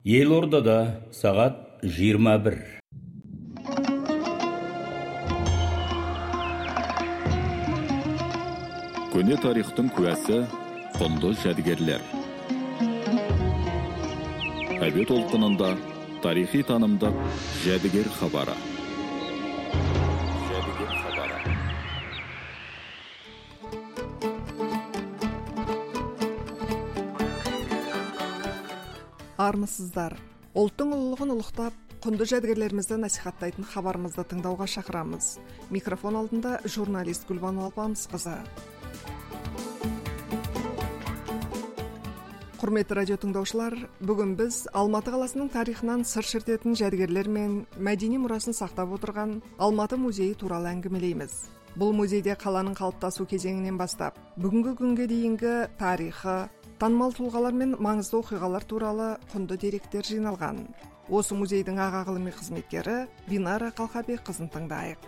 Елордада сағат 21. Көне тарихтың куәсі, құнды жәдігерлер. Әуе толқынында тарихи танымдық жәдігер хабары. Армысыздар. Ұлттың ұлылығын ұлықтап, құнды жәдігерлерімізді насихаттайтын хабарымызды тыңдауға шақырамыз. Микрофон алдында журналист Гүлбану Алпамысқызы. Құрметті радио тыңдаушылар, бүгін біз Алматы қаласының тарихынан сыр шертетін жәдігерлер мен мәдени мұрасын сақтап отырған Алматы музейі туралы әңгімелейміз. Бұл музейде қаланың қалыптасу кезеңінен бастап, бүгінгі күнге дейінгі тарихы, танымал тұлғалар мен маңызды оқиғалар туралы құнды деректер жиналған. Осы музейдің аға ғылыми қызметкері Бинара Қалқабекқызын тыңдайық.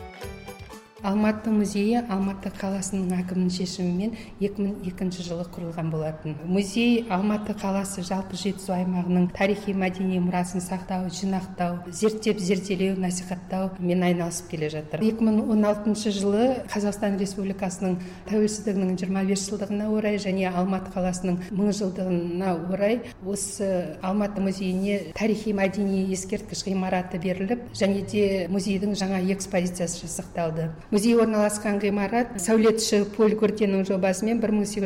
Алматы музейі Алматы қаласының әкімінің шешімімен 2002 жылы құрылған болатын. Музей Алматы қаласы жалпы жетісу аймағының тарихи мәдени мұрасын сақтау, жинақтау, зерттеп-зерделеу, насихаттау мен айналысып келе жатыр. 2016 жылы Қазақстан Республикасының тәуелсіздігінің 25 жылдығына орай және Алматы қаласының 1000 жылдығына орай осы Алматы музейіне тарихи мәдени ескерткіш ғимараты беріліп, және де музейдің жаңа экспозициясы жасақталды. Музей орналасқан ғимарат сәулетші Поль Гуртенің жобасымен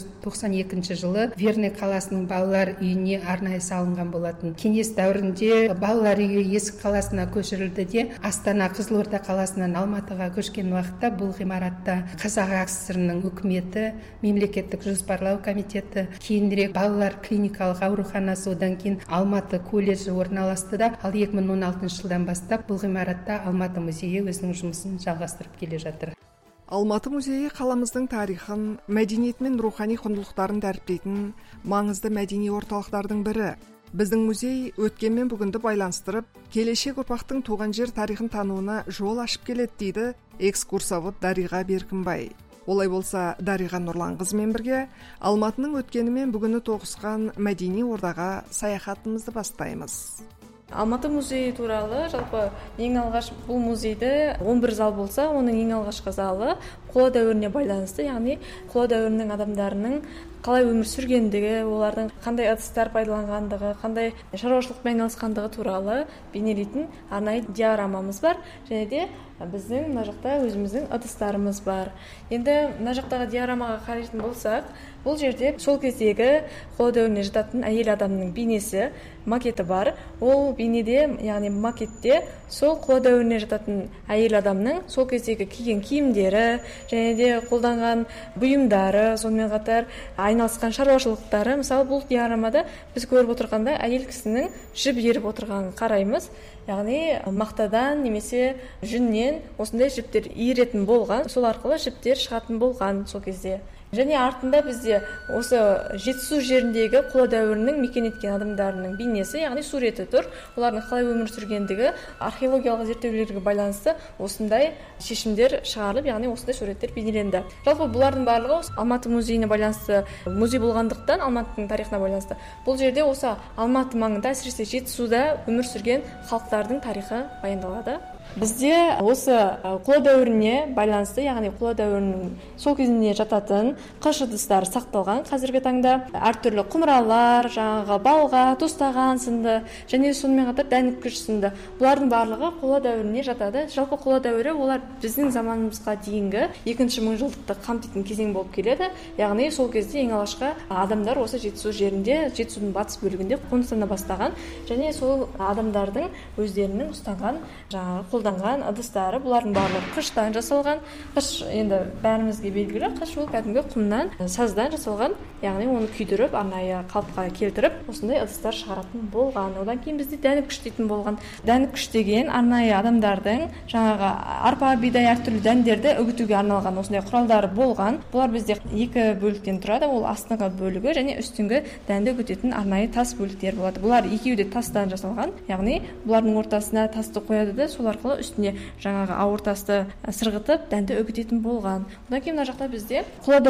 1892 жылы Верный қаласының балалар үйіне арнайы салынған болатын. Кеңес дәуірінде балалар үйі Есік қаласына көшірілді де, Астана Қызылорда қаласынан Алматыға көшкен уақытта бұл ғимаратта Қазақ АКСР-ның үкіметі, мемлекеттік жоспарлау комитеті, кейінірек балалар клиникалық ауруханасы, одан кейін Алматы колледжі орналасты да, ал 2016 жылдан бастап бұл ғимаратта Алматы музейі өзінің жұмысын жалғастырып келе жатыр. Алматы музейі қаламыздың тарихын, мәдениет мен рухани құндылықтарын дәріптейтін маңызды мәдени орталықтардың бірі. Біздің музей өткен мен бүгінді байланыстырып, келешек ұрпақтың туған жер тарихын тануына жол ашып келеді дейді экскурсовод Дариға Беркінбай. Олай болса, Дариға Нұрланқызымен бірге Алматының өткені мен бүгіні тоғысқан мәдени ордаға саяхатымызды бастаймыз. Алматы музейі туралы жалпы ең алғаш бұл музейді 11 зал болса, оның ең алғашқы залы қола дәуіріне байланысты, яғни қола дәуірінің адамдарының қалай өмір сүргендігі, олардың қандай ыдыстар пайдаланғандығы, қандай шаруашылықпен айналысқандығы туралы бейнелейтін арнайы диарамамыз бар, және де біздің мына жақта өзіміздің ыдыстарымыз бар. Енді мына жақтағы диарамаға қарайтын болсақ, бұл жерде сол кездегі қола дәуіріне жататын әйел адамның бейнесі, макеті бар. Ол бейнеде, яғни макетте сол қола дәуіріне жататын әйел адамның сол кездегі киген киімдері, және де қолданған бұйымдары, сонымен қатар айналысқан шаруашылықтары. Мысалы, бұл диарамада біз көріп отырғанда әйел кісінің жіп еріп отырғанын қараймыз. Яғни мақтадан немесе жүннен осындай жіптер иіретін болған, сол арқылы жіптер шығатын болған сол кезде. Және артында бізде осы жетісу жеріндегі қола дәуірінің мекен еткен адамдарының бейнесі, яғни суреті тұр. Олардың қалай өмір сүргендігі, археологиялық зерттеулерге байланысты осындай шешімдер шығарылып, яғни осындай суреттер бейнеленді. Жалпы бұлардың барлығы Алматы музейіне байланысты, музей болғандықтан Алматының тарихына байланысты. Бұл жерде осы Алматы маңында, әсіресе жетісуда өмір сүрген халықтардың тарихы баяндалады. Бізде осы қола дәуіріне байланысты, яғни қола дәуірінің сол кезінде жататын қыш ыдыстар сақталған. Қазіргі таңда әртүрлі құмыралар, жаңағы балға, тостаған сынды, және сонымен қатар дәніккіш сынды. Бұлардың барлығы қола дәуіріне жатады. Жалпы қола дәуірі олар біздің заманымызға дейінгі 2-ші мыңжылдықты қамтитын кезең болып келеді. Яғни сол кезде ең алғашқы адамдар осы жетісу жерінде, жетісудың батыс бөлігінде қоныстана бастаған, және сол адамдардың өздерінің ұстанған жаңағы қолданған ыдыстары, бұлардың барлығы қыштан жасалған. Қыш енді бәрімізге белгілі, қыш ол кәдімгі құмнан, саздан жасалған, яғни оны күйдіріп, арнайы қалыпқа келтіріп, осындай ыдыстар шығаратын болған. Одан кейін бізде дәніккіш дейтін болған. Дәніккіш деген арнайы адамдардың жаңағы арпа, бидай, әртүрлі дәндерді үгітуге арналған осындай құралдары болған. Бұлар бізде 2 бөліктен тұрады. Ол астыңғы бөлігі және үстіңгі дәнді үгітетін арнайы тас бөліктер болады. Бұлар екеуі де тастан жасалған, яғни бұлардың ортасына тасты қояды да, сол арқылы үстіне жаңағы ауыр тасты сырғытып дәнді үгітетін болған. Одан кейін мына жақта бізде қола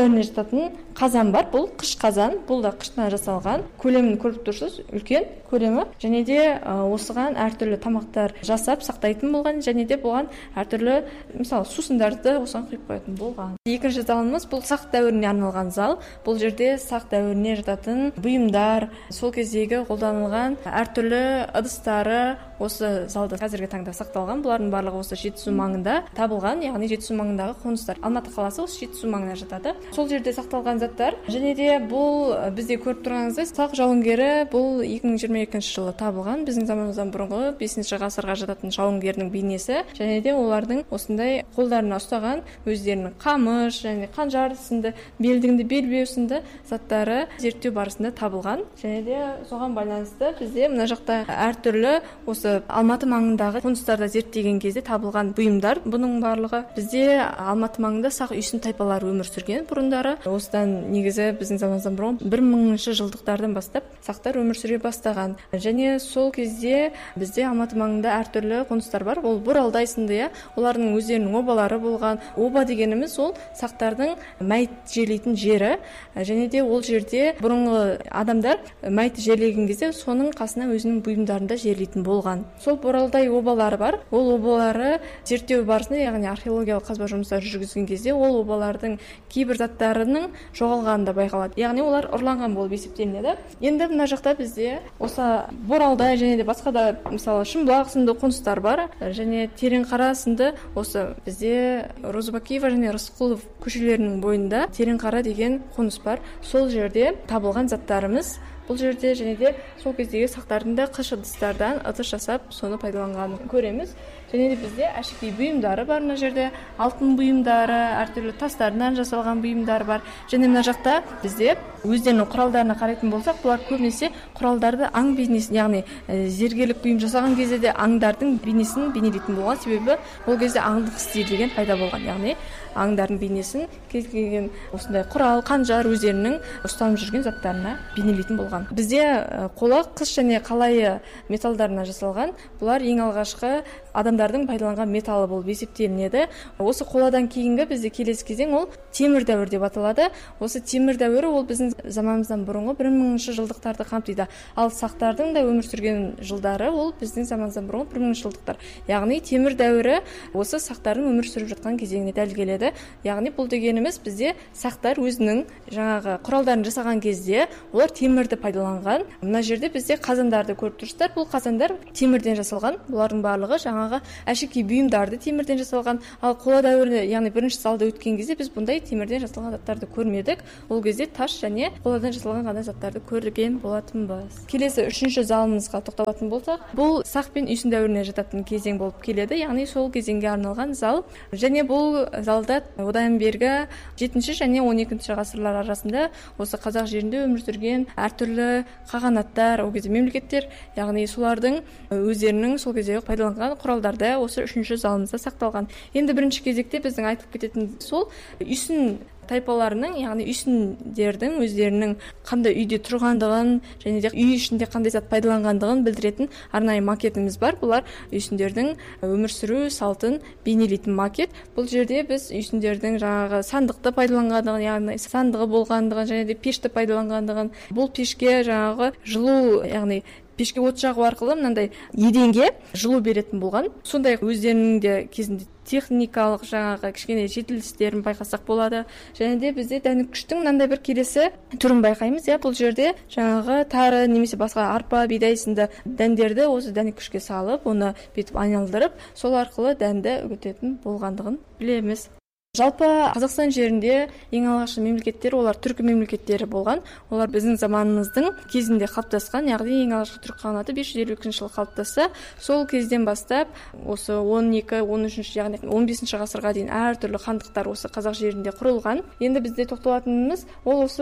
дәуіріне жататын қазан бар. Бұл қыш қазан, бұл да қыштан жасалған. Көлемін көріп тұрсыз, үлкен көлемі. Және де осыған әртүрлі тамақтар жасап сақтайтын болған, және де болған әртүрлі мысалы сусындарды осыған құйып қоятын болған. Екінші залымыз бұл сақ дәуіріне арналған зал. Бұл жерде сақ дәуіріне жататын бұйымдар, сол кездегі қолданылған әртүрлі ыдыстары осы залда қазіргі таңда сақталған. Бұлардың барлығы осы Жетісу маңында табылған, яғни Жетісу маңындағы қоныстар. Алматы қаласы осы Жетісу маңына жатады. Сол жерде сақталған заттар. Және де бұл бізде көріп тұрғаныңыздай сақ жауынгері бұл 2022 жылы табылған. Біздің заманымыздан бұрынғы 5 ғасырға жататын жауынгердің бейнесі. Және де олардың осындай қолдарына ұстаған өздерінің қамыш және қанжар сынды, белдігінде белбеу сынды заттары зерттеу барысында табылған. Және де соған байланысты бізде мына жақта әртүрлі осы Алматы маңындағы қоныстарда зерттеген кезде табылған бұйымдар. Бұның барлығы бізде Алматы маңында сақ үйсін тайпалары өмір сүрген бұрындары. Осыдан негізі біздің заманымыздан бұрын 1000 жылдықтардан бастап сақтар өмір сүре бастаған. Және сол кезде бізде Алматы маңында әртүрлі қоныстар бар. Ол Боралдай сынды, олардың өздерінің обалары болған. Оба дегеніміз ол сақтардың мәйіт жерлейтін жері. Және де ол жерде бұрынғы адамдар мәйіт жерлеген кезде соның қасына өзінің бұйымдарында жерлейтін болған. Сол Боралдай обалары бар. Ол обалары зерттеу барысында, яғни археологиялық қазба жұмыстары жүргізген кезде ол обалардың кейбір заттарының жоғалғаны да байқалады. Яғни олар ұрланған болып есептелінеді. Енді мына жақта бізде осы Боралдай және де басқа да мысалы Шымбұлақ сынды қоныстар бар. Және Тереңқара сынды осы бізде Розыбакиева және Рысқұлов көшелерінің бойында Тереңқара деген қоныс бар. Сол жерде табылған заттарымыз. Бұл жерде және де сол кездегі сақтардың да қыш ыдыстардан ыдыс жасап, соны пайдаланғанын көреміз. Және де бізде әшекей бұйымдары бар мына жерде, алтын бұйымдары, әртүрлі тастардан жасалған бұйымдар бар. Және мына жақта бізде өздерінің құралдарына қарайтын болсақ, бұлар көбінесе құралдарды аң бейнесін, яғни зергерлік бұйым жасаған кезде де аңдардың бейнесін бейнелейтін болған. Себебі ол кезде аңдық стиль деген пайда болған. Яғни аңдардың бейнесін кез келген осындай құрал, қанжар өздерінің ұстанып жүрген заттарына бейнелейтін болған. Бізде қола, қыш және қалайы металдарына жасалған. Бұлар ең алғашқы адамдардың пайдаланған металы болып есептелінеді. Осы қоладан кейінгі бізде келесі кезең ол темір дәуір деп аталады. Осы темір дәуірі ол біздің заманымыздан бұрынғы 1000 жылдықтарды қамтиды. Ал сақтардың да өмір сүрген жылдары ол біздің заманымыздан бұрынғы 1000 жылдықтар. Яғни темір дәуірі осы сақтардың өмір сүріп жатқан кезеңіне дәл келеді. Яғни бұл дегеніміз бізде сақтар өзінің жаңағы құралдарын жасаған кезде олар темірді пайдаланған. Мына жерде бізде қазандарды көріп тұрсыздар. Бұл қазандар темірден жасалған. Бұлардың барлығы жаңағы әшекей бұйымдарды темірден жасалған. Ал қола дәуірі, яғни бірінші залда өткен кезде біз бұндай темірден жасалған заттарды көрмедік. Ол кезде таш және қоладан жасалған ғана заттарды көрген болатынбыз. Келесі үшінші залымызға тоқталатын болсақ, бұл сақ пен үйсін дәуіріне жататын кезең болып келеді. Яғни сол кезеңге арналған зал. Және бұл залда одан бергі 7 және 12 ғасырлар арасында осы қазақ жерінде өмір сүрген әртүрлі қағанаттар, ол кезде мемлекеттер, яғни солардың өздерінің сол кездегі пайдаланған құралдарды осы үшінші залымызда сақталған. Енді бірінші кезекте біздің айтып кететін сол үйсін тайпаларының, яғни үйсіндердің өздерінің қандай үйде тұрғандығын және де үй ішінде қандай зат пайдаланғандығын білдіретін арнайы макетіміз бар. Бұлар үйсіндердің өмір сүру салтын бейнелейтін макет. Бұл жерде біз үйсіндердің жаңағы сандықты пайдаланғандығын, яғни сандығы болғандығын және де пешті пайдаланғандығын, бұл пешке жаңағы жылу, яғни пешке от жағу арқылы мынандай еденге жылу беретін болған. Сондай өздерінің де кезінде техникалық жаңағы кішкене жетілістерін байқасақ болады. Және де бізде дәніккіштің мынандай бір келесі түрін байқаймыз. Бұл жерде жаңағы тары немесе басқа арпа, бидай сынды дәндерді осы дәніккішке салып, оны бүйтіп айналдырып, сол арқылы дәнді үгітетін болғандығын білеміз. Жалпы Қазақстан жерінде ең алғашқы мемлекеттер олар түркі мемлекеттері болған. Олар біздің заманымыздың кезінде қалыптасқан, яғни ең алғашқы түрік қағанаты 552 жылы қалыптасты. Сол кезден бастап осы 12-13, яғни 15 ғасырға дейін әртүрлі хандықтар осы қазақ жерінде құрылған. Енді бізде тоқталатынымыз ол осы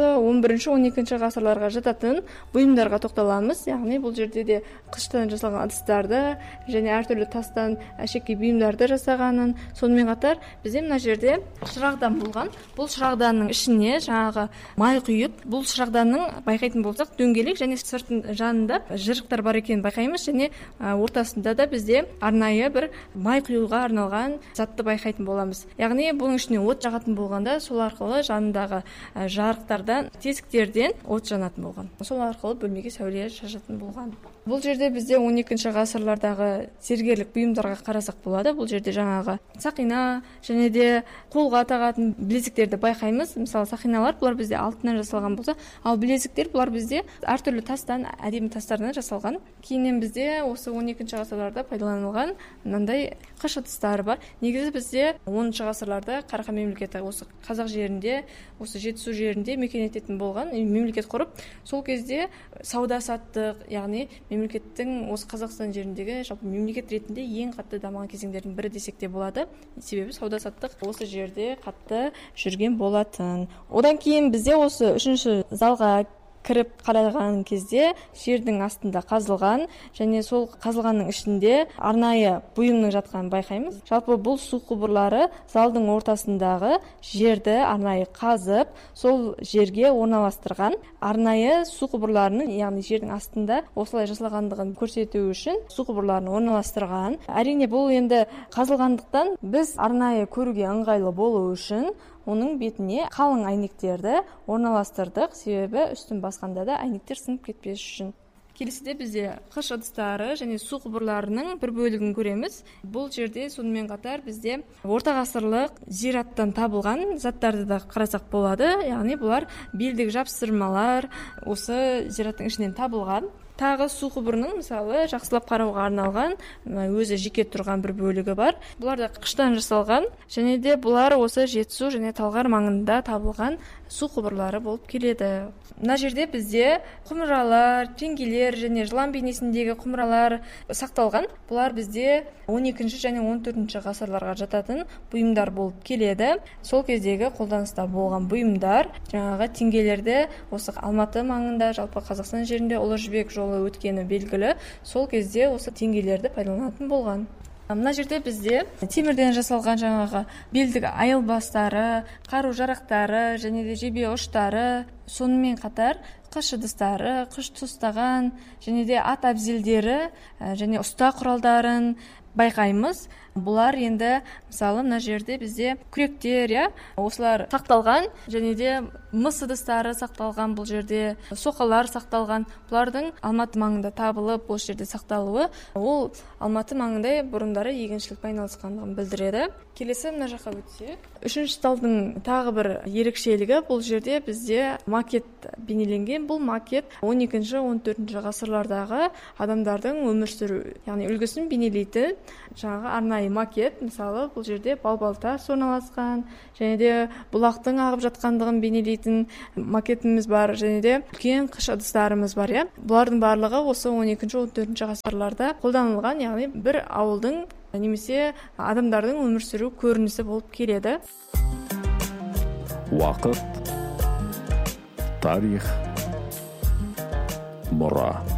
11-12 ғасырларға жататын бұйымдарға тоқталамыз. Яғни бұл жерде де қыштан жасалған ыдыстарды және әртүрлі тастан әшекей бұйымдарды жасағанын, сонымен қатар бізде мына жерде шырағдан болған. Бұл шырағданның ішіне жаңағы май құйып, бұл шырағданның байқайтын болсақ дөңгелек және сыртын жанында жырықтар бар екенін байқаймыз, және ортасында да бізде арнайы бір май құюға арналған затты байқайтын боламыз. Яғни бұның ішіне от жағатын болғанда сол арқылы жанындағы жарықтардан, тесіктерден от жанатын болған. Сол арқылы бөлмеге сәуле шашатын болған. Бұл жерде бізде 12 ғасырлардағы зергерлік бұйымдарға қарасақ болады. Бұл жерде жаңағы сақина және де қолға тағатын білезіктерді байқаймыз. Мысалы, сақиналар бұлар бізде алтыннан жасалған болса, ал білезіктер бұлар бізде әртүрлі тастан, әдемі тастардан жасалған. Кейіннен бізде осы 12 ғасырларда пайдаланылған мынандай қыш ыдыстары бар. Негізі бізде 10 ғасырларда Қарахан мемлекеті осы қазақ жерінде, осы Жетісу жерінде мекен ететін болған, мемлекет құрып, сол кезде сауда саттық, яғни мемлекеттің осы Қазақстан жеріндегі жалпы мемлекет ретінде ең қатты дамыған кезеңдердің бірі десек те болады. Себебі сауда саттық осы жерде қатты жүрген болатын. Одан кейін бізде осы 3-ші залға кіріп қараған кезде жердің астында қазылған, және сол қазылғанның ішінде арнайы бұйымның жатқанын байқаймыз. Жалпы бұл су құбырлары залдың ортасындағы жерді арнайы қазып, сол жерге орналастырған. Арнайы су құбырларының, яғни жердің астында осылай жасалғандығын көрсету үшін су құбырларын орналастырған. Әрине бұл енді қазылғандықтан біз арнайы көруге ыңғайлы болу үшін оның бетіне қалың әйнектерді орналастырдық, себебі үстін басқанда да әйнектер сынып кетпес үшін. Келесіде бізде қыш ыдыстары және су құбырларының бір бөлігін көреміз. Бұл жерде сонымен қатар бізде орта ғасырлық зираттан табылған заттарды да қарасақ болады. Яғни бұлар белдік жапсырмалар осы зираттың ішінен табылған. Тағы су құбырының мысалы жақсылап қарауға арналған өзі жеке тұрған бір бөлігі бар. Бұлар да қыштан жасалған, және де бұлар осы Жетісу және Талғар маңында табылған су құбырлары болып келеді. Мына жерде бізде құмыралар, теңгелер және жылан бейнесіндегі құмыралар сақталған. Бұлар бізде 12 және 14 ғасырларға жататын бұйымдар болып келеді. Сол кездегі қолданыста болған бұйымдар, жаңағы теңгелерді осы Алматы маңында, жалпы Қазақстан жерінде Ұлы Жібек жолы өткені белгілі. Сол кезде осы теңгелерді пайдаланатын болған. Мына жерде бізде темірден жасалған жаңағы белдік айылбастары, қару-жарақтары және де жебе ұштары, сонымен қатар қыш ыдыстары, қыш тұстаған және де ат әбзелдері және ұста құралдарын байқаймыз. Бұлар енді мысалы мына жерде бізде күректер, осылар сақталған, және де мыс ыдыстары сақталған, бұл жерде соқалар сақталған. Бұлардың Алматы маңында табылып, бұл жерде сақталуы, ол Алматы маңында бұрындары егіншілікпен айналысқандығын білдіреді. Келесі мына жаққа өтсек, 3-ші залдың тағы бір ерекшелігі, бұл жерде бізде макет бейнеленген. Бұл макет 12-14 ғасырлардағы адамдардың өмір сүру, яғни үлгісін бейнелейтін жаңағы арнайы макет. Мысалы, бұл жерде балбал-тас орналасқан, және де бұлақтың ағып жатқандығын бейнелейтін макетіміз бар, және де үлкен қыш ыдыстарымыз бар. Бұлардың барлығы осы 12-14 ғасырларда қолданылған, яғни бір ауылдың немесе адамдардың өмір сүру көрінісі болып келеді. Уақыт, тарих, мұра.